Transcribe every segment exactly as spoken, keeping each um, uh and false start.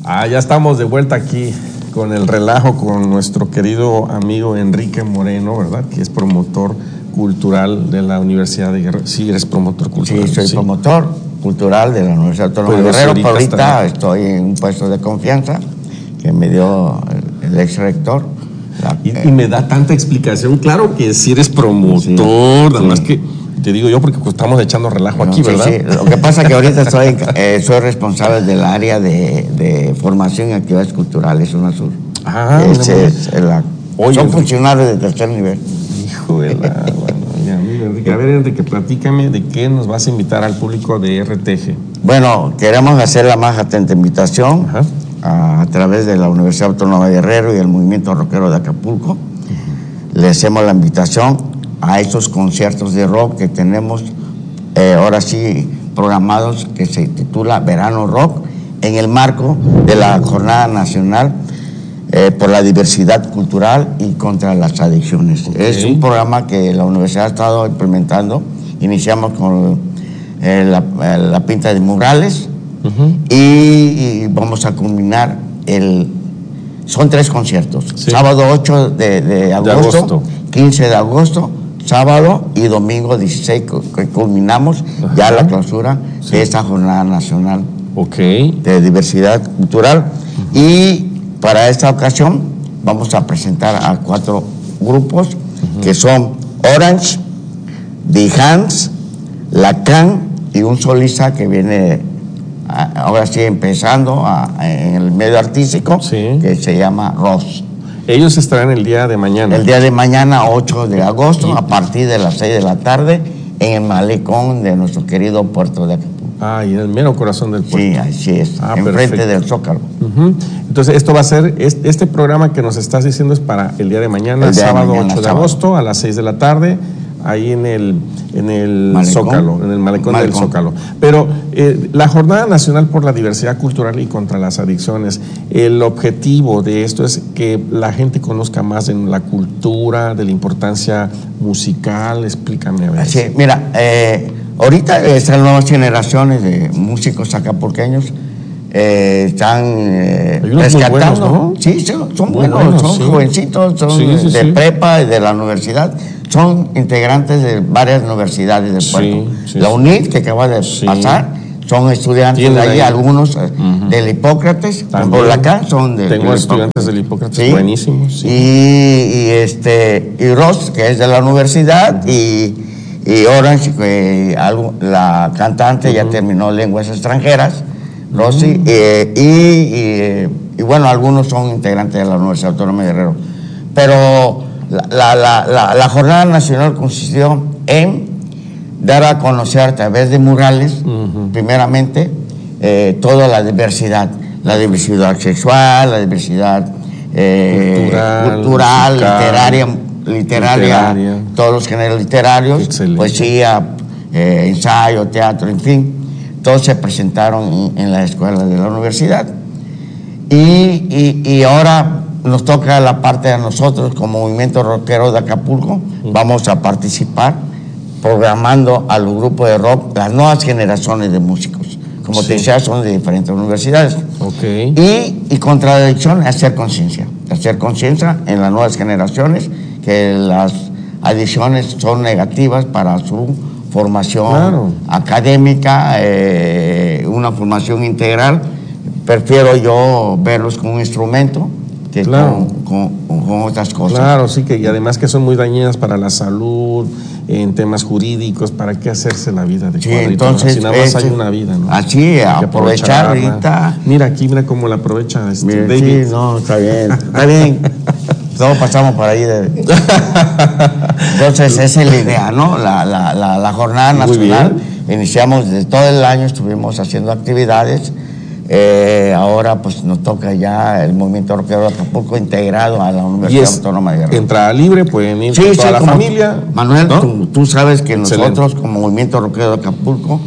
Ah, ya estamos de vuelta aquí con el relajo con nuestro querido amigo Enrique Moreno, ¿verdad? Que es promotor cultural de la Universidad de Guerrero. Sí, eres promotor cultural. Sí, soy sí. promotor cultural de la Universidad Autónoma de Guerrero, pero ahorita está... estoy en un puesto de confianza que me dio el, el ex rector. La, y, eh, y me da tanta explicación. Claro que sí eres promotor, sí, nada sí. más que te digo yo porque estamos echando relajo no, aquí, sí, ¿verdad? Sí. Lo que pasa es que ahorita estoy, eh, soy responsable del área de, de formación y actividades culturales, UNASUR. Ah, es, es, es la, Oye, son funcionarios de tercer nivel. Hijo de la... bueno, ya, mira, Enrique, a ver, Enrique, platícame de qué nos vas a invitar al público de R T G. Bueno, queremos hacer la más atenta invitación a, a través de la Universidad Autónoma de Guerrero y el Movimiento Rockero de Acapulco. Uh-huh. Le hacemos la invitación a esos conciertos de rock que tenemos eh, ahora sí programados, que se titula Verano Rock, en el marco de la Jornada Nacional eh, por la Diversidad Cultural y contra las Adicciones. Okay. Es un programa que la universidad ha estado implementando. Iniciamos con eh, la, la pinta de murales uh-huh. y, y vamos a culminar el... Son tres conciertos. Sí. Sábado ocho de, de, agosto, de agosto, quince de agosto, sábado y domingo dieciséis, que culminamos Ajá. ya la clausura sí. de esta Jornada Nacional okay. de Diversidad Cultural. Uh-huh. Y para esta ocasión vamos a presentar a cuatro grupos uh-huh. que son Orange, The Hands, Lacan y un solista que viene a, ahora sí empezando a, en el medio artístico sí. que se llama Ross. Ellos estarán el día de mañana. El día de mañana, ocho de agosto, a partir de las seis de la tarde, en el malecón de nuestro querido puerto de Acapulco. Ah, y en el mero corazón del puerto. Sí, así es, ah, enfrente del Zócalo. Uh-huh. Entonces, esto va a ser, este, este programa que nos estás diciendo es para el día de mañana, día sábado de mañana, ocho de sábado. agosto, a las seis de la tarde, ahí en el, en el Zócalo, en el malecón, malecón. del Zócalo. Pero eh, la Jornada Nacional por la Diversidad Cultural y contra las Adicciones, el objetivo de esto es que la gente conozca más de la cultura, de la importancia musical. Explícame a ver. Sí, mira, eh, ahorita estas nuevas generaciones de músicos acapulqueños eh, están eh, rescatando. Buenos, ¿no? Sí, son, son buenos, buenos, son sí. jovencitos, son sí, sí, de sí. prepa y de la universidad. Son integrantes de varias universidades del puerto. Sí, sí, la U N I T, que acaba de sí. pasar, son estudiantes de ahí, ahí, algunos uh-huh. del Hipócrates, por acá son de Tengo del estudiantes del Hipócrates, sí. buenísimos. Sí. Y, y, este, y Ross, que es de la universidad, uh-huh. y, y Orange, que algo, la cantante uh-huh. ya terminó lenguas extranjeras, Rosy, uh-huh. eh, y, y, y bueno, algunos son integrantes de la Universidad Autónoma de Guerrero. Pero La, la, la, la, la Jornada Nacional consistió en dar a conocer a través de murales, uh-huh. primeramente, eh, toda la diversidad, la diversidad sexual, la diversidad eh, cultural, cultural musical, literaria, literaria, literaria, todos los géneros literarios, Excelente. poesía, eh, ensayo, teatro, en fin, todos se presentaron en, en la escuela de la universidad. Y, y, y ahora nos toca la parte de nosotros como Movimiento Rockero de Acapulco. Uh-huh. Vamos a participar programando a los grupos de rock, las nuevas generaciones de músicos. Como sí. te decía, son de diferentes universidades. Okay. Y, y contra la adicción, hacer conciencia. Hacer conciencia en las nuevas generaciones que las adicciones son negativas para su formación claro. académica, eh, una formación integral. Prefiero yo verlos como un instrumento que claro. con, con, con otras cosas. Claro, sí, que y además que son muy dañinas para la salud, en temas jurídicos, ¿para qué hacerse la vida de sí, cuadrito? Entonces, si nada más hay una vida, ¿no? Así, aprovechar ahorita. Mira aquí, mira cómo la aprovecha este mira, David. Sí, no, está bien, está bien. Todos pasamos por ahí. De... Entonces, esa es la idea, ¿no? La, la, la, la Jornada Nacional, iniciamos desde todo el año, estuvimos haciendo actividades. Eh, ahora pues nos toca ya el Movimiento Rockero de Acapulco integrado a la Universidad Autónoma de Guerrero. Entrada libre, pueden ir sí, con sí, toda la como, familia. Manuel, ¿no? tú, tú sabes que Excelente. Nosotros como Movimiento Rockero de Acapulco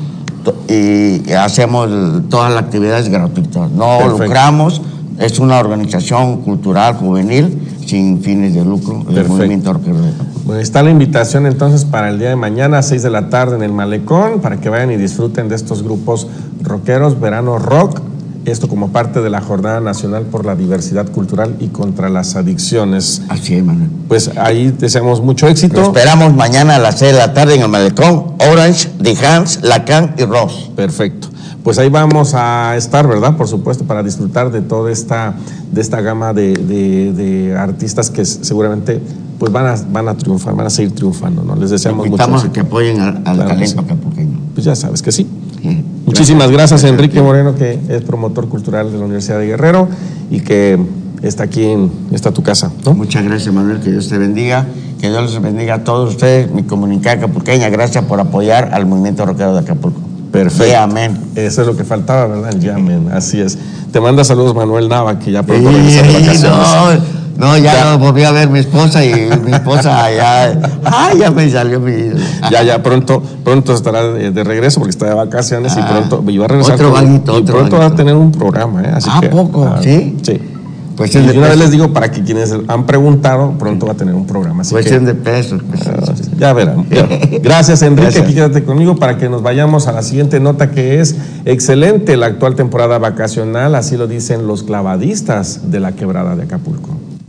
y, y hacemos todas las actividades gratuitas. No Perfecto. lucramos, es una organización cultural juvenil sin fines de lucro, el Perfecto. Movimiento Rockero de Acapulco. Bueno, está la invitación entonces para el día de mañana a seis de la tarde en el Malecón, para que vayan y disfruten de estos grupos rockeros, Verano Rock. esto como parte de la Jornada Nacional por la Diversidad Cultural y contra las Adicciones. Así es, Manuel. Pues ahí deseamos mucho éxito. Lo esperamos mañana a las seis de la tarde en el Malecón, Orange, The Hans, Lacan y Ross. Perfecto. Pues ahí vamos a estar, ¿verdad? Por supuesto, para disfrutar de toda esta, de esta gama de, de, de artistas que seguramente pues van a, van a triunfar, van a seguir triunfando, ¿no? Les deseamos mucho éxito. Invitamos a que apoyen al, al claro talento acapulqueño. Pues ya sabes que sí. sí. Muchísimas gracias, gracias, Enrique Moreno, que es promotor cultural de la Universidad de Guerrero y que está aquí en está tu casa, ¿no? Muchas gracias, Manuel, que Dios te bendiga, que Dios les bendiga a todos ustedes, mi comunidad acapulqueña. Gracias por apoyar al movimiento rockero de Acapulco. Perfecto. Yeah, amén. Eso es lo que faltaba, ¿verdad? El yeah, amén. Así es. Te manda saludos Manuel Nava, que ya pronto regresa de vacaciones. No, no, ya, ya no volví a ver mi esposa y mi esposa ya, ay, ya me salió mi... Ya, ya, pronto, pronto estará de, de regreso porque está de vacaciones ah, y pronto iba a regresar. Otro con, vaguito, y otro pronto vaguito. va a tener un programa, ¿eh? Así ¿A que, poco? Ah, ¿Sí? Sí. Cuestión y de una pesos. vez les digo, para que quienes han preguntado, pronto va a tener un programa. Así Cuestión que, de pesos. Pues, uh, ya verán. Ya. Gracias, Enrique. Gracias. Aquí quédate conmigo para que nos vayamos a la siguiente nota, que es excelente la actual temporada vacacional, así lo dicen los clavadistas de la Quebrada de Acapulco.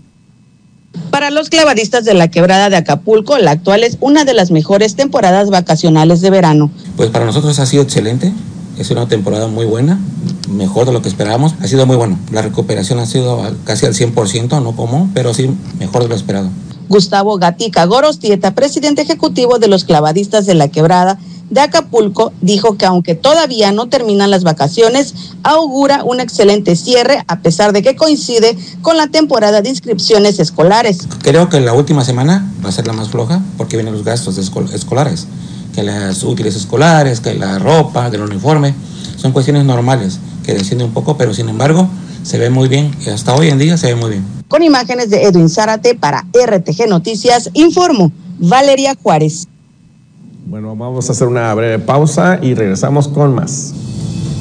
Para los clavadistas de la Quebrada de Acapulco, la actual es una de las mejores temporadas vacacionales de verano. Pues para nosotros ha sido excelente. Es una temporada muy buena, mejor de lo que esperábamos. Ha sido muy bueno. La recuperación ha sido casi al cien por ciento, no común, pero sí mejor de lo esperado. Gustavo Gatica Gorostieta, presidente ejecutivo de los clavadistas de la Quebrada de Acapulco, dijo que aunque todavía no terminan las vacaciones, augura un excelente cierre a pesar de que coincide con la temporada de inscripciones escolares. Creo que la última semana va a ser la más floja porque vienen los gastos de escol- escolares. Que las útiles escolares, que la ropa, que el uniforme, son cuestiones normales, que descienden un poco, pero sin embargo se ve muy bien, y hasta hoy en día se ve muy bien. Con imágenes de Edwin Zárate para R T G Noticias, informo Valeria Juárez. Bueno, vamos a hacer una breve pausa y regresamos con más.